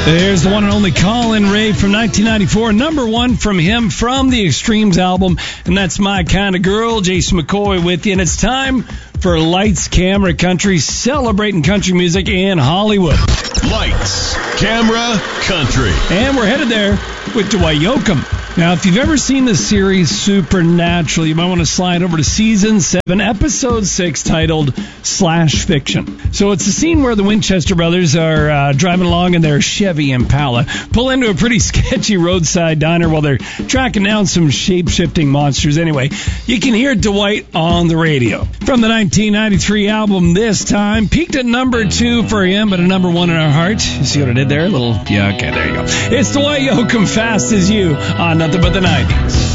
There's the one and only Colin Ray from 1994, number one from him from the Extremes album, and that's My Kind of Girl. Jason McCoy with you, and it's time for Lights, Camera, Country, celebrating country music in Hollywood. Lights, Camera, Country. And we're headed there with Dwight Yoakam. Now, if you've ever seen the series Supernatural, you might want to slide over to Season 7, Episode 6, titled Slash Fiction. So it's a scene where the Winchester brothers are driving along in their Chevy Impala, pull into a pretty sketchy roadside diner while they're tracking down some shape-shifting monsters. Anyway, you can hear Dwight on the radio. From the 1993 album This Time, peaked at number 2 for him, but a number 1 in our heart. You see what I did there? Yeah, okay, there you go. It's Dwight Yoakam, Fast as You, on Nothing But the 90s.